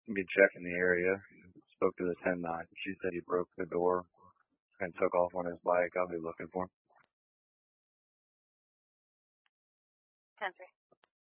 Be checking the area. Spoke to the 10-9. She said he broke the door and took off on his bike. I'll be looking for him. 10-3.